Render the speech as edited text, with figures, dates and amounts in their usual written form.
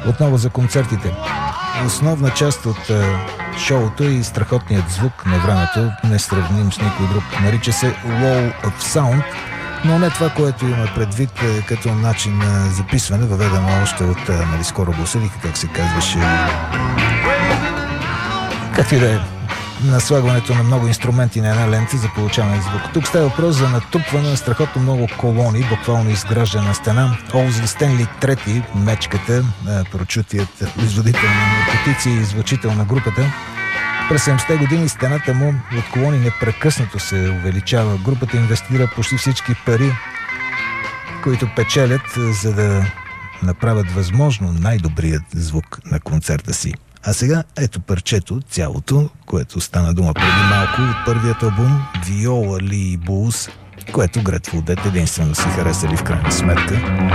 Отново за концертите. Основна част от шоуто и страхотният звук на времето, несравним с никой друг. Нарича се Wall of Sound, но не това, което има предвид като начин на записване, въведено още от, скоро го осъдиха, как се казваше. Както и да е, наслагването на много инструменти на една лента за получаване на звук. Тук става въпрос за натрупване на страхотно много колони, буквално изграждане на стена. Олзи Стенли трети, мечката, прочутият производител на наркотици и звучител на групата. През 70-те години стената му от колони непрекъснато се увеличава. Групата инвестира почти всички пари, които печелят, за да направят възможно най-добрият звук на концерта си. А сега ето парчето, цялото, което стана дума преди малко от първият албум Viola Lee Blues, което Grateful Dead единствено си харесали в крайна сметка.